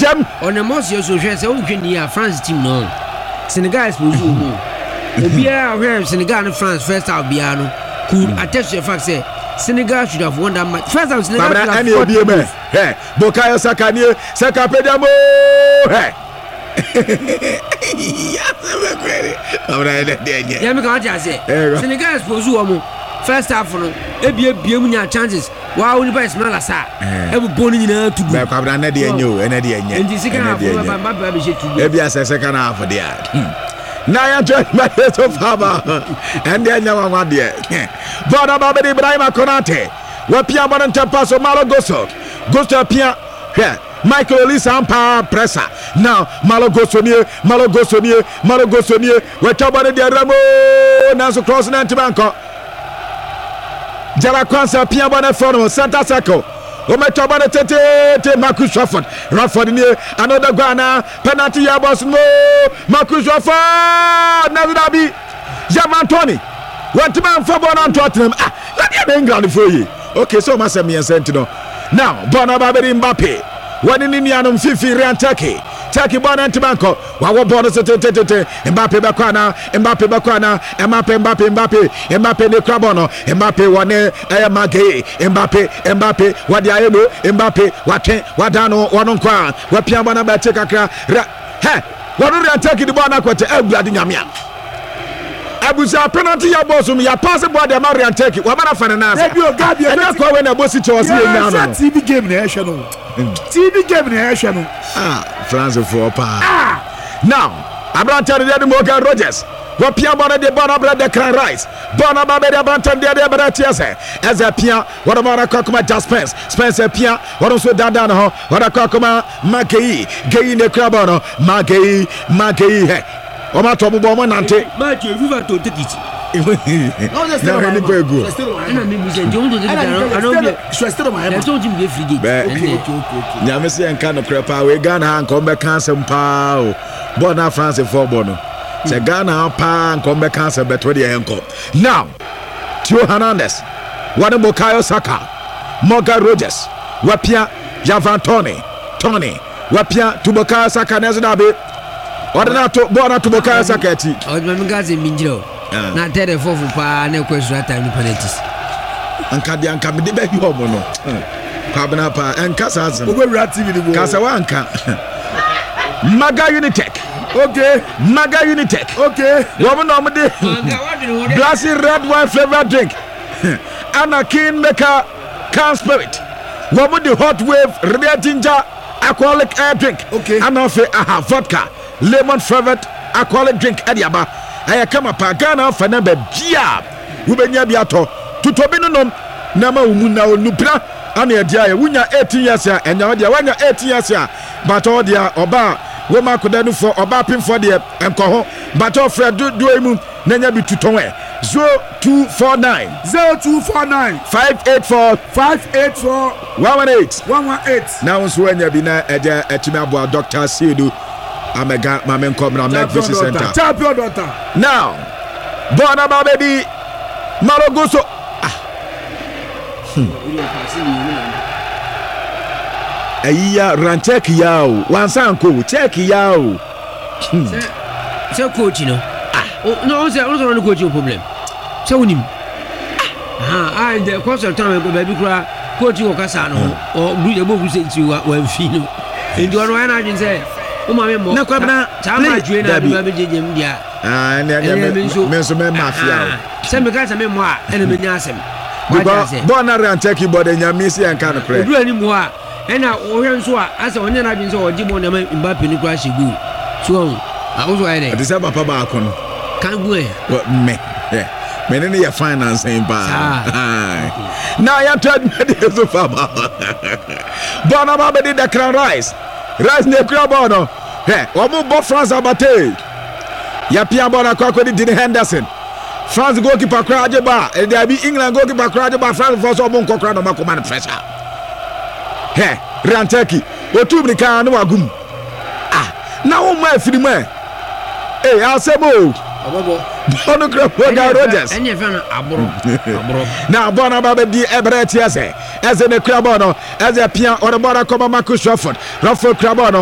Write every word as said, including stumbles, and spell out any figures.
Tem on the most you so share say who can France team no Senegal is supposed to Obia where Senegal and France first half biano could attest to the fact say Senegal should have won that match. First half Senegal should have fought the move. Hey, Bukayo Saka ni Saka pedamo. Hey. Yeah, me can't just say Senegal is supposed to first half for no ebi ebi mu chances wa only by small asa e bu boni nyina to be kwabra na de enyo e na de enye enti second half ba ba ba be je to ebi asa second half dia na ya to ma so faba and de nya wa de boda ba be Ibrahim Konate wa pia boda ntampa so Malo Gusto Gusto pia hwe Michael Olisa ampa pressure now Malo Gusto nie Malo Gusto nie Malo Gusto nie we tabare de Ramo na so cross na ntibanko Jara Kwanza pia bwana fono Santa Sako Ometo bwana tete te Marcus Rashford Rashford ni another Ghana penalty ya boss mo Marcus Rashford Nazabi Javan Tony what man for bona Tottenham ah let me England for you okay so must me sent no now bona baberi Mbappe wani ni nianum fifi Ryan Turkey Turkey bona ntibanko wawo bona tete tete Mbappe bakwana Mbappe bakwana Mbappe Mbappe Mbappe Mbappe ne krabono Mbappe wane eh Magay Mbappe Mbappe wadi ayelo Mbappe watwe wadano wononkwa wapia bona ba take kakra he wanu Ryan Turkey di bona kwete ebuade nyamia abuza penalty ya boss um ya pass board ya Ryan Turkey wa bana fana na ebi o gabi e na kwa we na boss cho wasi nya no T V game na ehwe no T V game na ehwe no ah France for pa ah now Abranta de Morgan Rogers wa pia bona de bona bra de Cran Rice bona ba be de Abranta de de bra tiase as a pia what about Kokoma Just Spence Spence pia what so down down ho what Kokoma Magay Gay ne krabono Magay Magay he o ma to bo mo nante ma je viva to take it no just no any go go na me be say don't do that I know be Shwestero ma I told him be free gate okay okay nya me say enka no krepa we Ghana han ko be cancel pa o bona France for bono se Ghana pa ko be cancel beto de enko now Theo Hernandez Wani Bukayo Saka Morgan Rogers wapia Javan Tony Tony wapia Bukayo Saka nezabe Ordina to bona to Bukayo Saka ti o me gaze minjiro na tere fofu pa na kwesura time penalties anka de anka me de ba hiwo mo no kwabena pa anka sazem ogwura T V ni go kasa wa anka Maga Unitech okay Maga Unitech okay woman no me de glassy red wine flavor drink Anna King Maker can spirit woman the hot wave red ginger alcoholic air drink okay Anna fe aha vodka lemon flavored alcoholic drink adiaba aya kama pa Ghana fa na ba bia wo benya bia to tutobi no nom na ma umu na onupra ana e dia ya wunya eighteen years ya enya wo dia wanya eighteen years ya but o dia oba wo ma koda nu for oba pim for dia enko ho but o Fred do do emu na nya bi tuton e zero two four nine zero two four nine five eight four five eight four one one eight one one eight now so enya bi na eja etimi abo Doctor Sidu Amega Mamen Cobra Med Vision Center. Champion daughter. Now, Bona Baby Malo Gusto. Ah. Aya rancheck yao. Wansanko check yao. Se coach no. Ah. No, se no no coach problem. Se unim. Ah, ah the concert time go baby kura coach wo kasa no. O bu e bo bu se ti wa wa fi no. Ndi ono na adwin se o ma me mo na kwabna chama dwe na be be jejem dia ah ne ne me so me mafia se me ka se me mo a ene me nya asem bo na ran check board nya me se enka no kre odu ani mo a ena o hwe nso a ase onye na adwin se o jimo na Mbappe ni kwa shegu so a o so ai de se papa ba akono kan go e me eh me ne ya finance in ba na ya trade me de so fama bona ba be de Cran Rice Rice ne kura bono he o mo bo France abate ya pia bona kwa ko di Henderson France goalkeeper kura ajeba e dey be England goalkeeper kura ajeba France for so bon kokura no makoma na pressure he Ranteki o tubri kan no wagum ah na wo ma afiri ma eh asebo obobo bono kura Morgan Rogers enye fe na aboro aboro na bona ba be di ebreti ase eze ne kura bono eze pia o bona ko Marcus Rashford Rashford kura bono